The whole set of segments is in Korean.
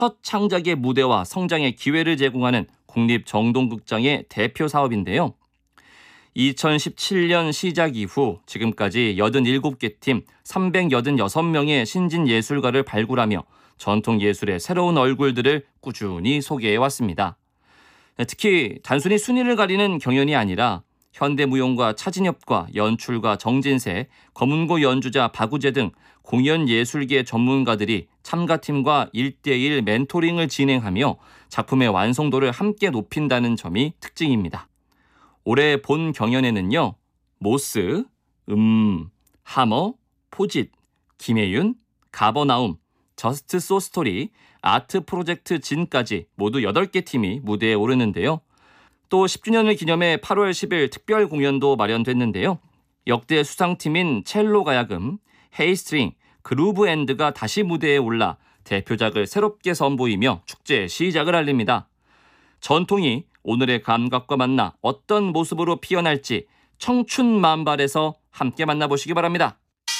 첫 창작의 무대와 성장의 기회를 제공하는 국립정동극장의 대표 사업인데요. 2017년 시작 이후 지금까지 87개 팀 386명의 신진 예술가를 발굴하며 전통 예술의 새로운 얼굴들을 꾸준히 소개해왔습니다. 특히 단순히 순위를 가리는 경연이 아니라 현대무용가 차진엽과 연출가 정진세, 검은고 연주자 박우재 등 공연 예술계 전문가들이 참가팀과 1대1 멘토링을 진행하며 작품의 완성도를 함께 높인다는 점이 특징입니다. 올해 본 경연에는요, 모스, 하머, 포짓, 김혜윤, 가버나움, 저스트 소스토리, 아트 프로젝트 진까지 모두 8개 팀이 무대에 오르는데요. 또 10주년을 기념해 8월 10일 특별 공연도 마련됐는데요. 역대 수상팀인 첼로 가야금, 헤이스트링, 그루브엔드가 다시 무대에 올라 대표작을 새롭게 선보이며 축제의 시작을 알립니다. 전통이 오늘의 감각과 만나 어떤 모습으로 피어날지 청춘 만발에서 함께 만나보시기 바랍니다.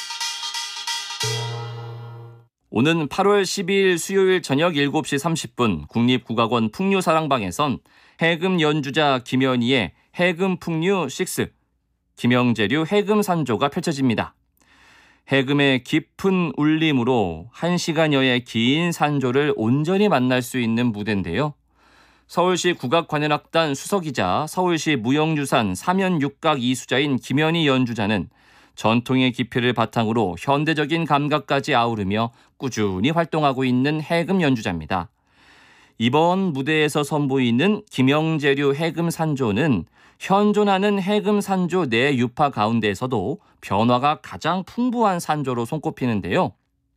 오는 8월 12일 수요일 저녁 7시 30분 국립국악원 풍류사랑방에선 해금 연주자 김연희의 해금 풍류 6, 김영재류 해금 산조가 펼쳐집니다. 해금의 깊은 울림으로 1시간여의 긴 산조를 온전히 만날 수 있는 무대인데요. 서울시 국악관현악단 수석이자 서울시 무형유산 사면육각 이수자인 김연희 연주자는 전통의 깊이를 바탕으로 현대적인 감각까지 아우르며 꾸준히 활동하고 있는 해금 연주자입니다. 이번 무대에서 선보이는 김영재류 해금 산조는 현존하는 해금 산조 4유파 가운데에서도 변화가 가장 풍부한 산조로 손꼽히는데요.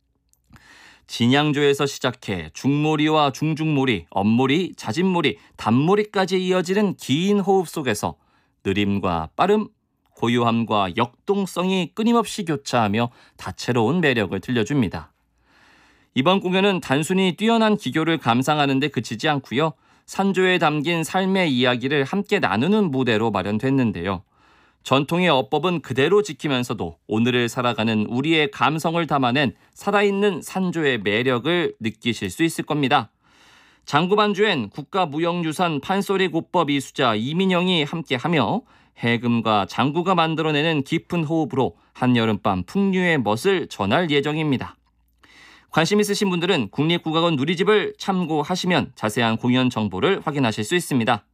진양조에서 시작해 중모리와 중중모리, 엄모리, 자진모리, 단모리까지 이어지는 긴 호흡 속에서 느림과 빠름, 고요함과 역동성이 끊임없이 교차하며 다채로운 매력을 들려줍니다. 이번 공연은 단순히 뛰어난 기교를 감상하는 데 그치지 않고요. 산조에 담긴 삶의 이야기를 함께 나누는 무대로 마련됐는데요. 전통의 어법은 그대로 지키면서도 오늘을 살아가는 우리의 감성을 담아낸 살아있는 산조의 매력을 느끼실 수 있을 겁니다. 장구반주엔 국가무형유산 판소리 고법 이수자 이민영이 함께하며 해금과 장구가 만들어내는 깊은 호흡으로 한여름밤 풍류의 멋을 전할 예정입니다. 관심 있으신 분들은 국립국악원 누리집을 참고하시면 자세한 공연 정보를 확인하실 수 있습니다.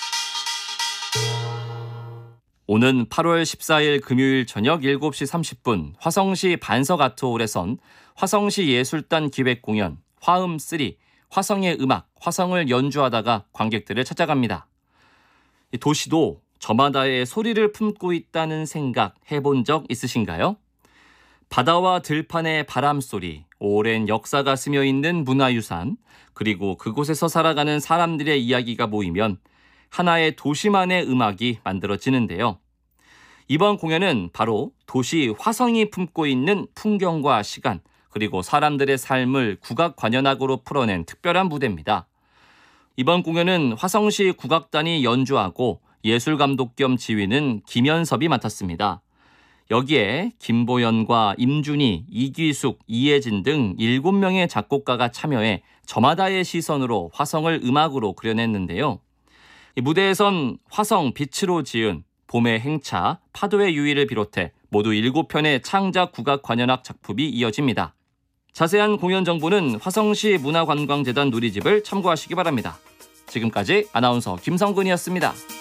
오는 8월 14일 금요일 저녁 7시 30분 화성시 반석아트홀에선 화성시 예술단 기획공연 화음3 화성의 음악 화성을 연주하다가 관객들을 찾아갑니다. 도시도 저마다의 소리를 품고 있다는 생각 해본 적 있으신가요? 바다와 들판의 바람소리, 오랜 역사가 스며 있는 문화유산, 그리고 그곳에서 살아가는 사람들의 이야기가 모이면 하나의 도시만의 음악이 만들어지는데요. 이번 공연은 바로 도시 화성이 품고 있는 풍경과 시간, 그리고 사람들의 삶을 국악 관현악으로 풀어낸 특별한 무대입니다. 이번 공연은 화성시 국악단이 연주하고 예술감독 겸 지휘는 김현섭이 맡았습니다. 여기에 김보연과 임준희, 이귀숙, 이혜진 등 7명의 작곡가가 참여해 저마다의 시선으로 화성을 음악으로 그려냈는데요. 이 무대에선 화성 빛으로 지은 봄의 행차, 파도의 유의를 비롯해 모두 7편의 창작 국악 관현악 작품이 이어집니다. 자세한 공연 정보는 화성시 문화관광재단 누리집을 참고하시기 바랍니다. 지금까지 아나운서 김성근이었습니다.